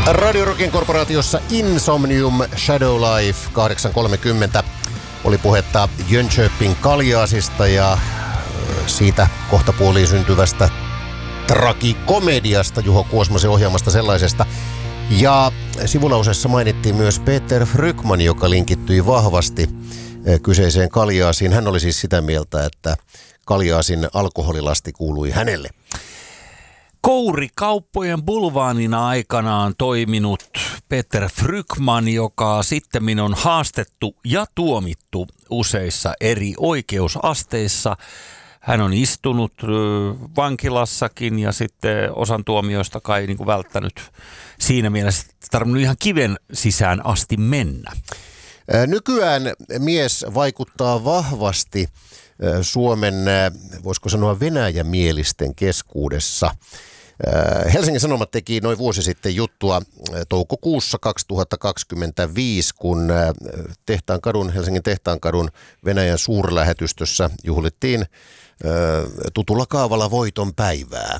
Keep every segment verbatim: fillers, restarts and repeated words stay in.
Radio Rockin korporaatiossa Insomnium Shadow Life kahdeksan kolmekymmentä oli puhetta Jönköping Kaljaasista ja siitä kohtapuoliin syntyvästä tragikomediasta, Juho Kuosmasen ohjaamasta sellaisesta. Ja sivulauseessa mainittiin myös Peter Frykman, joka linkittyi vahvasti kyseiseen Kaljaasiin. Hän oli siis sitä mieltä, että Kaljaasin alkoholilasti kuului hänelle. Kourikauppojen bulvaanina aikanaan toiminut Peter Frykman, joka sittemmin on haastettu ja tuomittu useissa eri oikeusasteissa. Hän on istunut vankilassakin ja sitten osan tuomioista kai niin kuin välttänyt siinä mielessä, että tarvinnut ihan kiven sisään asti mennä. Nykyään mies vaikuttaa vahvasti Suomen, voisiko sanoa venäjämielisten keskuudessa. Helsingin Sanomat teki noin vuosi sitten juttua toukokuussa kaksituhattakaksikymmentäviisi, kun Tehtaankadun, Helsingin Tehtaankadun Venäjän suurlähetystössä juhlittiin tutulla kaavalla voiton päivää.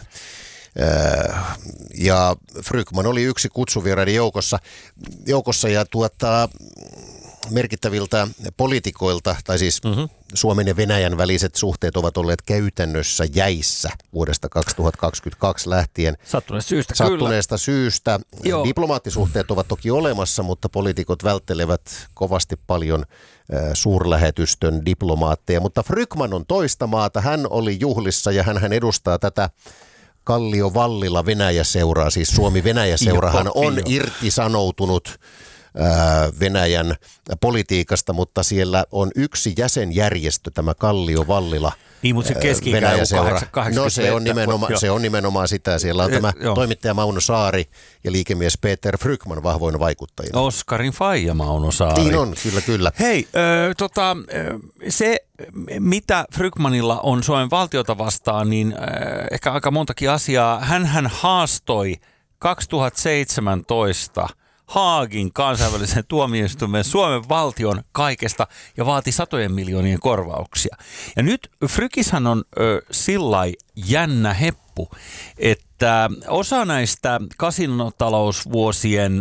Ja Frykman oli yksi kutsuvieraiden joukossa, joukossa ja tuottaa merkittäviltä poliitikoilta, tai siis mm-hmm. Suomen ja Venäjän väliset suhteet ovat olleet käytännössä jäissä vuodesta kaksituhattakaksikymmentäkaksi lähtien. Sattuneesta syystä, Sattuneesta kyllä. syystä. Joo. Diplomaattisuhteet ovat toki olemassa, mutta poliitikot välttelevät kovasti paljon äh, suurlähetystön diplomaatteja. Mutta Frykman on toista maata. Hän oli juhlissa ja hän edustaa tätä Kallio-Vallila Venäjä-seuraa. Siis Suomi-Venäjä-seurahan on irtisanoutunut Venäjän politiikasta, mutta siellä on yksi jäsenjärjestö, tämä Kallio-Vallila niin, mutta se Keski-Venäjä-seura. No se on, nimenomaan, se on nimenomaan sitä. Siellä on tämä jo. toimittaja Mauno Saari ja liikemies Peter Frykman vahvoina vaikuttajina. Oskarin faija Mauno Saari. Niin on, kyllä, kyllä. Hei, äh, tota, se mitä Frykmanilla on Suomen valtiota vastaan, niin äh, ehkä aika montakin asiaa. Hänhän haastoi kaksituhattaseitsemäntoista Haagin kansainvälisen tuomioistuimen Suomen valtion kaikesta ja vaati satojen miljoonien korvauksia. Ja nyt Frykishan on ö, sillai jännä heppu, että osa näistä kasinotalousvuosien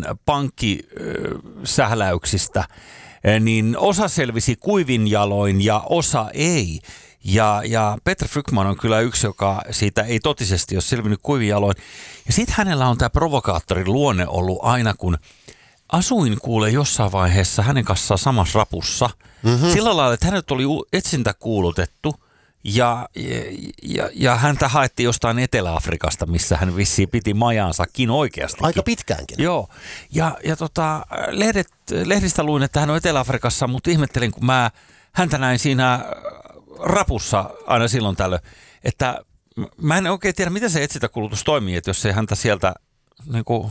pankkisähläyksistä, niin osa selvisi kuivin jaloin ja osa ei. Ja, ja Peter Frykman on kyllä yksi, joka siitä ei totisesti ole selvinnyt kuivin jaloin. Ja sitten hänellä on tämä provokaattorin luonne ollut aina, kun asuin kuule jossain vaiheessa hänen kanssaan samassa rapussa. Mm-hmm. Sillä lailla, että hänet oli etsintä kuulutettu ja, ja, ja häntä haettiin jostain Etelä-Afrikasta, missä hän vissiin piti majaansakin oikeastikin. Aika pitkäänkin. Joo. Ja, ja tota, lehdet, lehdistä luin, että hän on Etelä-Afrikassa, mutta ihmettelin, kun mä häntä näin siinä rapussa aina silloin tällöin, että mä en oikein tiedä, miten se etsintäkulutus toimii, että jos ei häntä sieltä niin kuin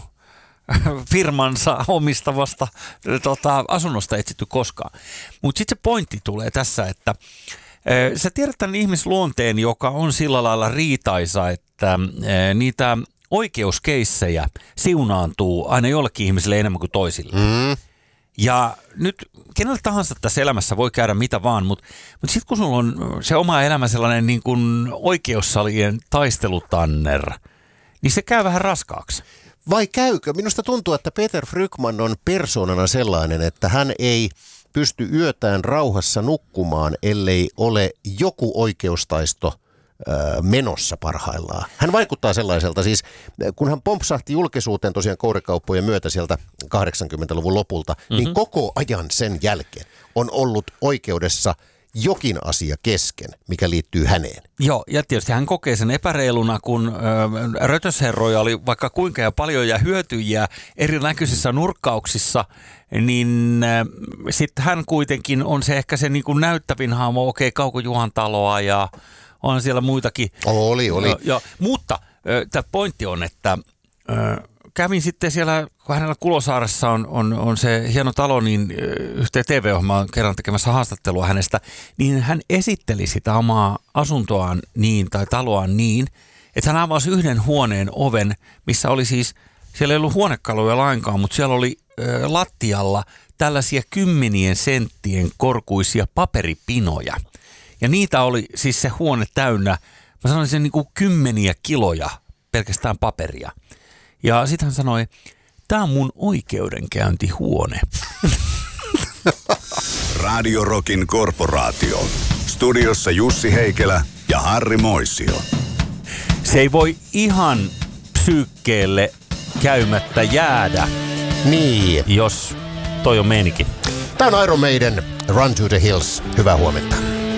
firmansa omistavasta tota, asunnosta etsitty koskaan. Mutta sitten se pointti tulee tässä, että e, sä tiedät tämän ihmisluonteen, joka on sillä lailla riitaisa, että e, niitä oikeuskeissejä siunaantuu aina jollekin ihmiselle enemmän kuin toisille. Mm. Ja nyt kenelle tahansa tässä elämässä voi käydä mitä vaan, mutta, mutta sitten kun sulla on se oma elämä sellainen niin kuin oikeussalien taistelutanner, niin se käy vähän raskaaksi. Vai käykö? Minusta tuntuu, että Peter Frykman on persoonana sellainen, että hän ei pysty yötään rauhassa nukkumaan, ellei ole joku oikeustaisto menossa parhaillaan. Hän vaikuttaa sellaiselta, siis kun hän pompsahti julkisuuteen tosiaan kourikauppojen myötä sieltä kahdeksankymmentäluvun lopulta, mm-hmm. niin koko ajan sen jälkeen on ollut oikeudessa jokin asia kesken, mikä liittyy häneen. Joo, ja tietysti hän kokee sen epäreiluna, kun ö, rötösherroja oli vaikka kuinka ja paljon ja hyötyjiä erinäköisissä nurkkauksissa, niin sitten hän kuitenkin on se ehkä se niin kuin näyttävin hahmo, okei, okay, Kauko Juhan taloa ja on siellä muitakin. Oli, oli. Ja, ja, mutta tämä pointti on, että ö, kävin sitten siellä, kun hänellä Kulosaaressa on, on, on se hieno talo, niin yhteen T V-ohjelmaan kerran tekemässä haastattelua hänestä, niin hän esitteli sitä omaa asuntoaan niin, tai taloaan niin, että hän avasi yhden huoneen oven, missä oli siis, siellä ei ollut huonekaluja lainkaan, mutta siellä oli ö, lattialla tällaisia kymmenien senttien korkuisia paperipinoja. Ja niitä oli siis se huone täynnä, mä sanoisin niin kuin kymmeniä kiloja pelkästään paperia. Ja sitten hän sanoi, Tää on mun oikeudenkäyntihuone. Radio Rockin korporaatio. Studiossa Jussi Heikelä ja Harri Moisio. Se ei voi ihan psyykkeelle käymättä jäädä, Niin. jos toi on meininki. Tämä on Iron Maiden, Run to the Hills. Hyvää huomenta.